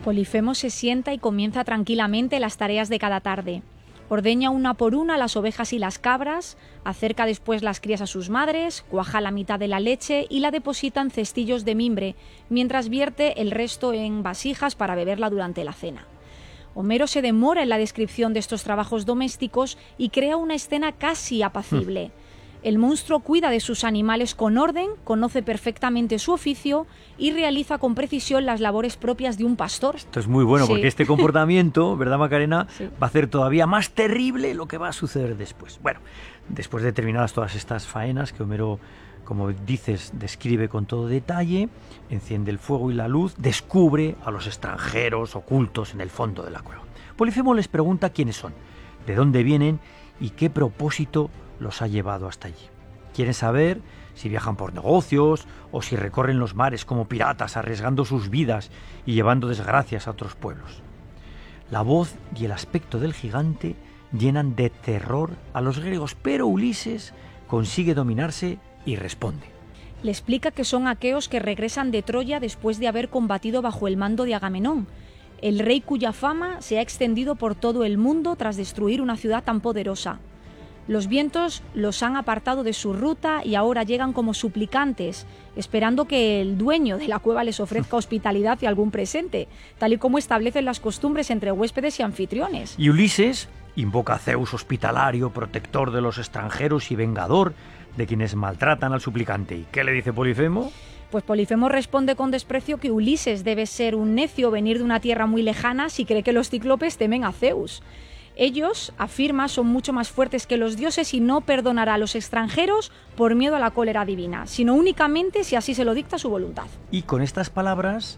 Polifemo se sienta y comienza tranquilamente las tareas de cada tarde. Ordeña una por una las ovejas y las cabras, acerca después las crías a sus madres, cuaja la mitad de la leche y la deposita en cestillos de mimbre, mientras vierte el resto en vasijas para beberla durante la cena. Homero se demora en la descripción de estos trabajos domésticos y crea una escena casi apacible. El monstruo cuida de sus animales con orden, conoce perfectamente su oficio y realiza con precisión las labores propias de un pastor. Esto es muy bueno, porque este comportamiento, ¿verdad, Macarena? Sí. Va a hacer todavía más terrible lo que va a suceder después. Bueno, después de terminadas todas estas faenas que Homero, como dices, describe con todo detalle, enciende el fuego y la luz, descubre a los extranjeros ocultos en el fondo de la cueva. Polifemo les pregunta quiénes son, de dónde vienen y qué propósito los ha llevado hasta allí. Quieren saber si viajan por negocios o si recorren los mares como piratas, arriesgando sus vidas y llevando desgracias a otros pueblos. La voz y el aspecto del gigante llenan de terror a los griegos, pero Ulises consigue dominarse y responde. Le explica que son aqueos que regresan de Troya después de haber combatido bajo el mando de Agamenón, el rey cuya fama se ha extendido por todo el mundo tras destruir una ciudad tan poderosa. Los vientos los han apartado de su ruta y ahora llegan como suplicantes, esperando que el dueño de la cueva les ofrezca hospitalidad y algún presente, tal y como establecen las costumbres entre huéspedes y anfitriones. Y Ulises invoca a Zeus hospitalario, protector de los extranjeros y vengador de quienes maltratan al suplicante. ¿Y qué le dice Polifemo? Pues Polifemo responde con desprecio que Ulises debe ser un necio, venir de una tierra muy lejana si cree que los cíclopes temen a Zeus. Ellos, afirma, son mucho más fuertes que los dioses y no perdonará a los extranjeros por miedo a la cólera divina, sino únicamente si así se lo dicta su voluntad. Y con estas palabras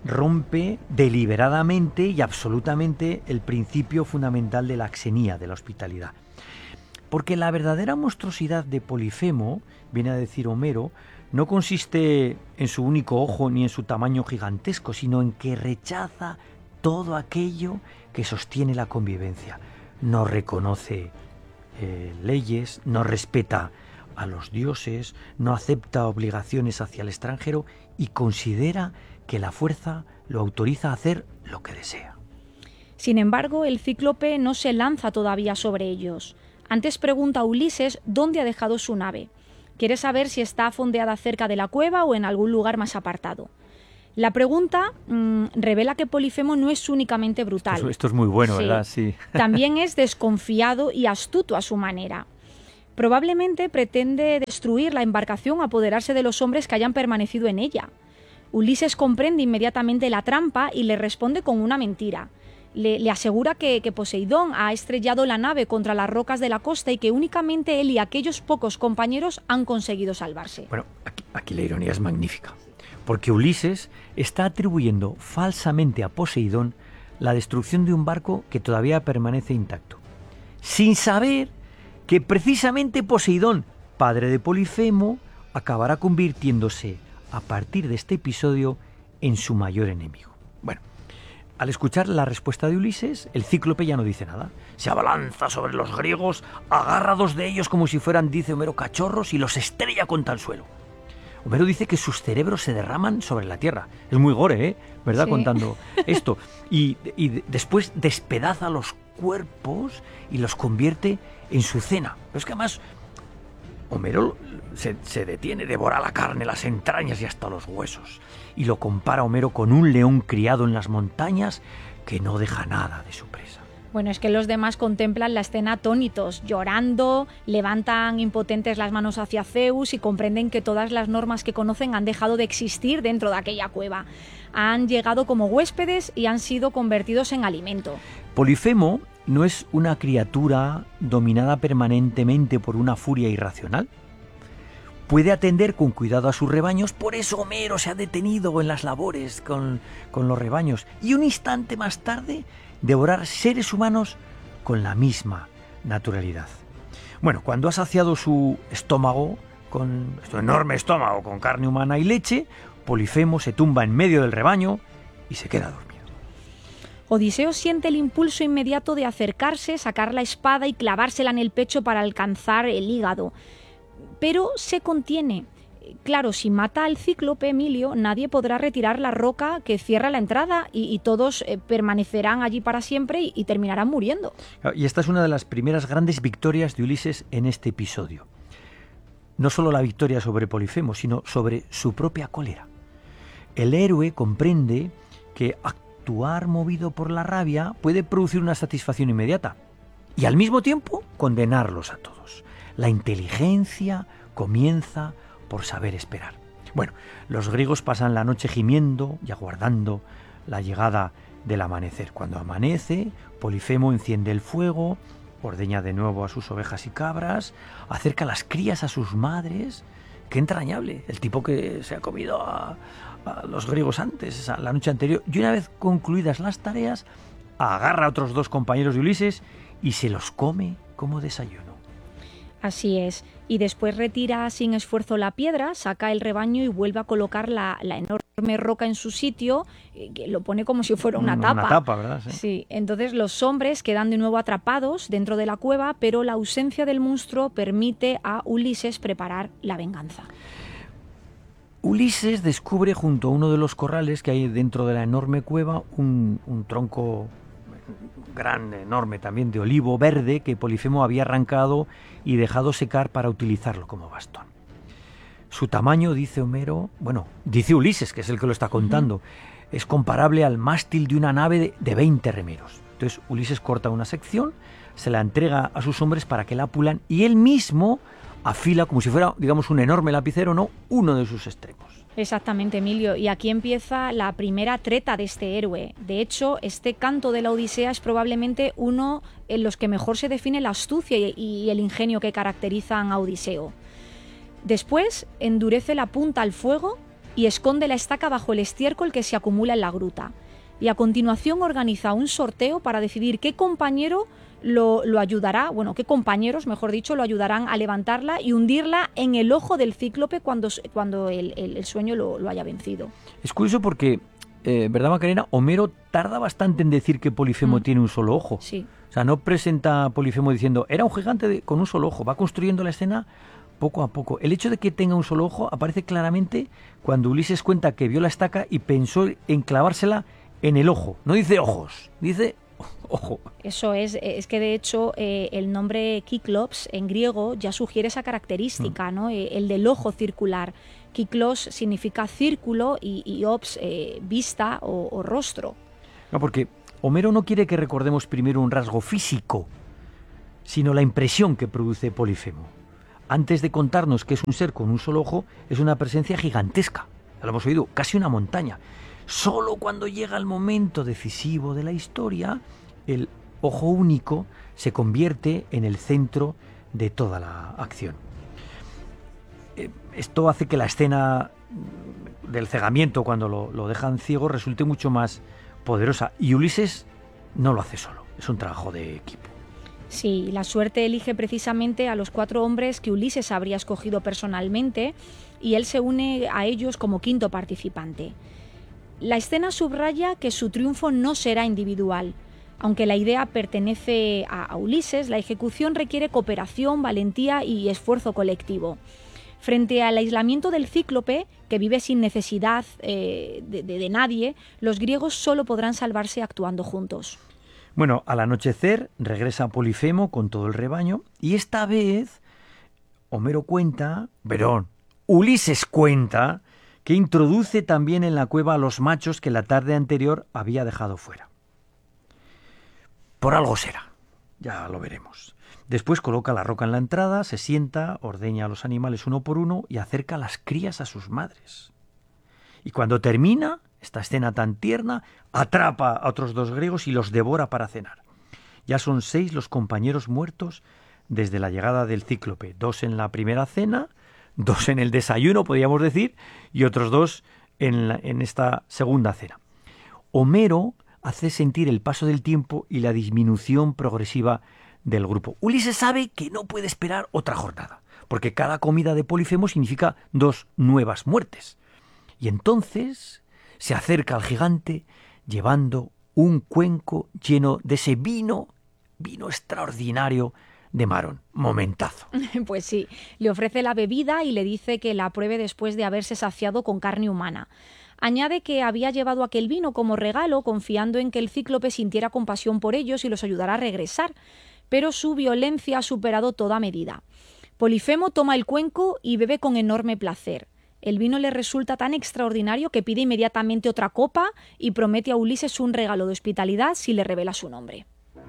rompe deliberadamente y absolutamente el principio fundamental de la xenía, de la hospitalidad. Porque la verdadera monstruosidad de Polifemo, viene a decir Homero, no consiste en su único ojo ni en su tamaño gigantesco, sino en que rechaza todo aquello que sostiene la convivencia. No reconoce leyes, no respeta a los dioses, no acepta obligaciones hacia el extranjero y considera que la fuerza lo autoriza a hacer lo que desea. Sin embargo, el cíclope no se lanza todavía sobre ellos. Antes pregunta a Ulises dónde ha dejado su nave. Quiere saber si está fondeada cerca de la cueva o en algún lugar más apartado. La pregunta revela que Polifemo no es únicamente brutal. Esto es muy bueno, ¿verdad? Sí. También es desconfiado y astuto a su manera. Probablemente pretende destruir la embarcación, apoderarse de los hombres que hayan permanecido en ella. Ulises comprende inmediatamente la trampa y le responde con una mentira. Le asegura que Poseidón ha estrellado la nave contra las rocas de la costa y que únicamente él y aquellos pocos compañeros han conseguido salvarse. Bueno, aquí la ironía es magnífica, porque Ulises está atribuyendo falsamente a Poseidón la destrucción de un barco que todavía permanece intacto, sin saber que precisamente Poseidón, padre de Polifemo, acabará convirtiéndose a partir de este episodio en su mayor enemigo. Bueno, al escuchar la respuesta de Ulises, el cíclope ya no dice nada. Se abalanza sobre los griegos, agarra dos de ellos como si fueran, dice Homero, cachorros y los estrella contra el suelo. Homero dice que sus cerebros se derraman sobre la tierra. Es muy gore, ¿verdad? Sí. Contando esto. Y después despedaza los cuerpos y los convierte en su cena. Pero es que además Homero se detiene, devora la carne, las entrañas y hasta los huesos. Y lo compara Homero con un león criado en las montañas que no deja nada de su presa. Bueno, es que los demás contemplan la escena atónitos, llorando, levantan impotentes las manos hacia Zeus y comprenden que todas las normas que conocen han dejado de existir dentro de aquella cueva. Han llegado como huéspedes y han sido convertidos en alimento. Polifemo no es una criatura dominada permanentemente por una furia irracional. Puede atender con cuidado a sus rebaños, por eso Homero se ha detenido en las labores con los rebaños. Y un instante más tarde, devorar seres humanos con la misma naturalidad. Bueno, cuando ha saciado su estómago, su enorme estómago con carne humana y leche, Polifemo se tumba en medio del rebaño y se queda dormido. Odiseo siente el impulso inmediato de acercarse, sacar la espada y clavársela en el pecho para alcanzar el hígado. Pero se contiene. claro, si mata al cíclope, Emilio, nadie podrá retirar la roca que cierra la entrada y todos permanecerán allí para siempre y terminarán muriendo. Y esta es una de las primeras grandes victorias de Ulises en este episodio. No solo la victoria sobre Polifemo, sino sobre su propia cólera. El héroe comprende que actuar movido por la rabia puede producir una satisfacción inmediata y al mismo tiempo condenarlos a todos. La inteligencia comienza por saber esperar. Bueno, los griegos pasan la noche gimiendo y aguardando la llegada del amanecer. Cuando amanece, Polifemo enciende el fuego, ordeña de nuevo a sus ovejas y cabras, acerca las crías a sus madres. ¡Qué entrañable! El tipo que se ha comido a los griegos antes, la noche anterior. Y una vez concluidas las tareas, agarra a otros 2 compañeros de Ulises y se los come como desayuno. Así es. Y después retira sin esfuerzo la piedra, saca el rebaño y vuelve a colocar la enorme roca en su sitio, que lo pone como si fuera una tapa. Una tapa, ¿verdad? Sí. Entonces los hombres quedan de nuevo atrapados dentro de la cueva, pero la ausencia del monstruo permite a Ulises preparar la venganza. Ulises descubre junto a uno de los corrales que hay dentro de la enorme cueva un tronco grande, enorme también, de olivo verde que Polifemo había arrancado y dejado secar para utilizarlo como bastón. Su tamaño, dice Ulises, que es el que lo está contando, es comparable al mástil de una nave de 20 remeros. Entonces Ulises corta una sección, se la entrega a sus hombres para que la pulan y él mismo afila, como si fuera, digamos, un enorme lapicero, uno de sus extremos. Exactamente, Emilio. Y aquí empieza la primera treta de este héroe. De hecho, este canto de la Odisea es probablemente uno en los que mejor se define la astucia y el ingenio que caracterizan a Odiseo. Después, endurece la punta al fuego y esconde la estaca bajo el estiércol que se acumula en la gruta. Y a continuación organiza un sorteo para decidir qué compañero lo ayudará, qué compañeros, mejor dicho, lo ayudarán a levantarla y hundirla en el ojo del cíclope cuando el sueño lo haya vencido. Es curioso porque, ¿verdad, Macarena? Homero tarda bastante en decir que Polifemo tiene un solo ojo. Sí. O sea, no presenta a Polifemo diciendo, era un gigante con un solo ojo. Va construyendo la escena poco a poco. El hecho de que tenga un solo ojo aparece claramente cuando Ulises cuenta que vio la estaca y pensó en clavársela en el ojo. No dice ojos, dice ojo. Eso es que de hecho el nombre Kyklops en griego ya sugiere esa característica, ¿no? El del ojo circular. Kyklos significa círculo y ops, vista o rostro. No, porque Homero no quiere que recordemos primero un rasgo físico, sino la impresión que produce Polifemo. Antes de contarnos que es un ser con un solo ojo, es una presencia gigantesca. Ya lo hemos oído, casi una montaña. Solo cuando llega el momento decisivo de la historia, el ojo único se convierte en el centro de toda la acción. Esto hace que la escena del cegamiento, cuando lo dejan ciego, resulte mucho más poderosa. Y Ulises no lo hace solo, es un trabajo de equipo. Sí, la suerte elige precisamente a los 4 hombres que Ulises habría escogido personalmente y él se une a ellos como quinto participante. La escena subraya que su triunfo no será individual. Aunque la idea pertenece a Ulises, la ejecución requiere cooperación, valentía y esfuerzo colectivo. Frente al aislamiento del cíclope, que vive sin necesidad de nadie, los griegos solo podrán salvarse actuando juntos. Bueno, al anochecer regresa Polifemo con todo el rebaño y esta vez Ulises cuenta que introduce también en la cueva a los machos que la tarde anterior había dejado fuera. Por algo será, ya lo veremos. Después coloca la roca en la entrada, se sienta, ordeña a los animales uno por uno y acerca las crías a sus madres. Y cuando termina esta escena tan tierna, atrapa a otros 2 griegos y los devora para cenar. Ya son 6 los compañeros muertos desde la llegada del cíclope. 2 en la primera cena, 2 en el desayuno, podríamos decir, y otros 2 en esta segunda cena. Homero hace sentir el paso del tiempo y la disminución progresiva del grupo. Ulises sabe que no puede esperar otra jornada, porque cada comida de Polifemo significa 2 nuevas muertes. Y entonces se acerca al gigante llevando un cuenco lleno de ese vino extraordinario de Maron. Momentazo. Pues sí, le ofrece la bebida y le dice que la pruebe después de haberse saciado con carne humana. Añade que había llevado aquel vino como regalo, confiando en que el cíclope sintiera compasión por ellos y los ayudara a regresar, pero su violencia ha superado toda medida. Polifemo toma el cuenco y bebe con enorme placer. El vino le resulta tan extraordinario que pide inmediatamente otra copa y promete a Ulises un regalo de hospitalidad si le revela su nombre.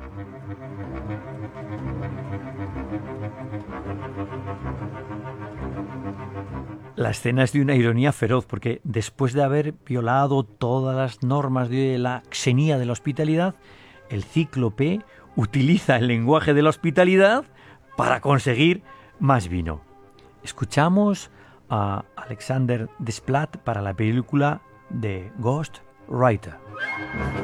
La escena es de una ironía feroz, porque después de haber violado todas las normas de la xenía de la hospitalidad, el cíclope utiliza el lenguaje de la hospitalidad para conseguir más vino. Escuchamos a Alexander Desplat para la película de Ghost Writer.